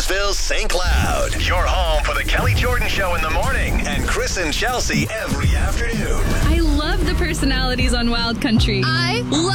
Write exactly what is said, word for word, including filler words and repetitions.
Burnsville, Saint Cloud. Your home for the Kelly Jordan Show in the morning and Chris and Chelsea every afternoon. I love the personalities on Wild Country. I love